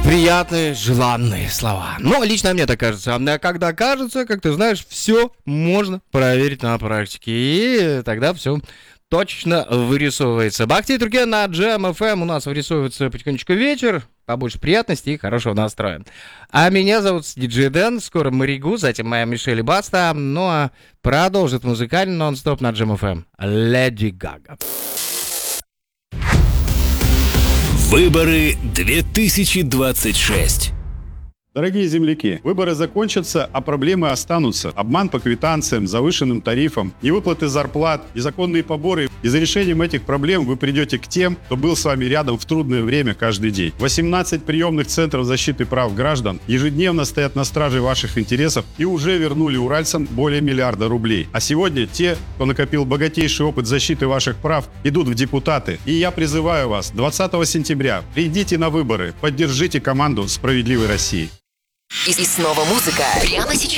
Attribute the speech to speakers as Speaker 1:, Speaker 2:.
Speaker 1: приятные, желанные слова. Но лично мне так кажется. А когда кажется, как ты знаешь, все можно проверить на практике. И тогда все точно вырисовывается. Бахти и Туркен на Jam FM. У нас вырисовывается потихонечку вечер. Побольше приятностей и хорошего настроя. А меня зовут Диджей Дэн. Скоро Маригу, затем моя Мишель и Баста. Ну а продолжит музыкальный нон-стоп на Jam FM Леди Гага.
Speaker 2: Выборы 2026.
Speaker 3: Дорогие земляки, выборы закончатся, а проблемы останутся. Обман по квитанциям, завышенным тарифам, невыплаты зарплат, незаконные поборы. И за решением этих проблем вы придете к тем, кто был с вами рядом в трудное время каждый день. 18 приемных центров защиты прав граждан ежедневно стоят на страже ваших интересов и уже вернули уральцам более миллиарда рублей. А сегодня те, кто накопил богатейший опыт защиты ваших прав, идут в депутаты. И я призываю вас 20 сентября придите на выборы, поддержите команду «Справедливой России».
Speaker 4: И снова музыка. Прямо сейчас.